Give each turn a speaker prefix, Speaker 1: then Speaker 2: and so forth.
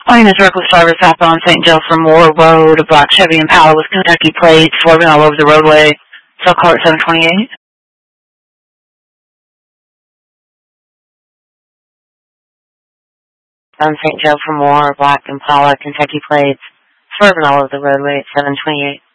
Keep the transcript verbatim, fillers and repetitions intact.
Speaker 1: My name is Reckless Driver southbound Saint Joe from Moore Road, a black Chevy Impala with Kentucky plates, swerving all over the roadway. Cell car at seven twenty-eight.
Speaker 2: I'm Saint Joe from Moore, black Impala, Kentucky plates, swerving all over the roadway at seven twenty-eight.